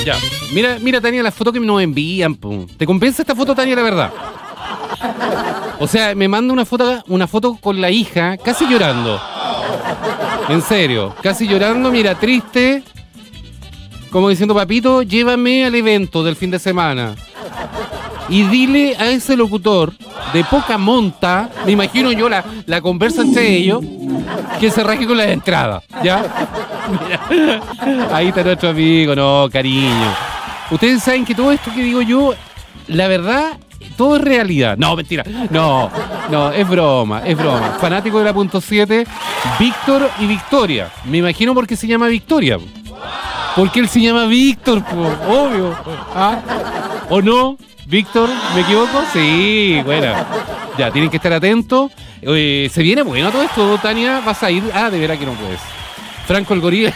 Ya. Mira, Tania, la foto que nos envían, po. ¿Te compensa esta foto, Tania, la verdad? O sea, me manda una foto con la hija, casi llorando. En serio, casi llorando, mira, triste. Como diciendo, papito, llévame al evento del fin de semana. Y dile a ese locutor de poca monta, me imagino yo la conversa entre ellos, que se raje con las entradas, ¿ya? Mira, ahí está nuestro amigo, no, cariño. Ustedes saben que todo esto que digo yo, la verdad, todo es realidad. No, mentira, no, es broma. Fanático de la .7, Víctor y Victoria. Me imagino por qué se llama Victoria. Porque él se llama Víctor, obvio. ¿Ah? ¿O no? Víctor, ¿me equivoco? Sí, bueno. Ya, tienen que estar atentos. Se viene bueno todo esto, Tania. ¿Vas a ir? Ah, de veras que no puedes. Franco el gorila.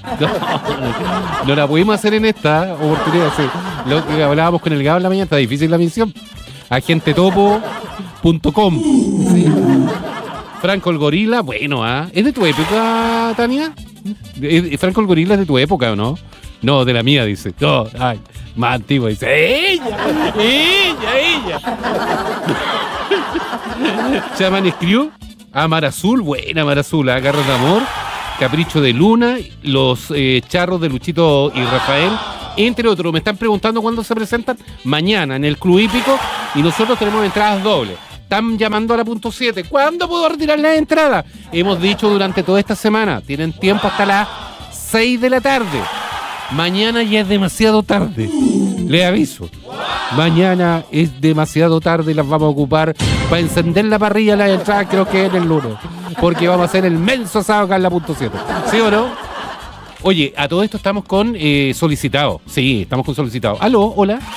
No la pudimos hacer en esta oportunidad. Sí. Lo que hablábamos con el Gabo en la mañana, está difícil la misión. Agentetopo.com. Sí. Franco el gorila, bueno, ¿es de tu época, Tania? Franco el gorila es de tu época, ¿o no? No, de la mía, dice. No, ay, más antigua, dice. ¡Ella! Chaman Screw, Mar Azul, buena Mar Azul, Garras de Amor, Capricho de Luna, los charros de Luchito y Rafael, entre otros. Me están preguntando cuándo se presentan. Mañana en el Club Hípico, y nosotros tenemos entradas dobles. Están llamando a la .7. ¿Cuándo puedo retirar las entradas? Hemos dicho durante toda esta semana. Tienen tiempo hasta las 6 de la tarde. Mañana ya es demasiado tarde. Les aviso. Mañana es demasiado tarde y las vamos a ocupar para encender la parrilla las entradas, creo que es el lunes. Porque vamos a hacer el menso asado acá en la .7. ¿Sí o no? Oye, a todo esto estamos con solicitados. Sí, estamos con solicitados. Aló, hola.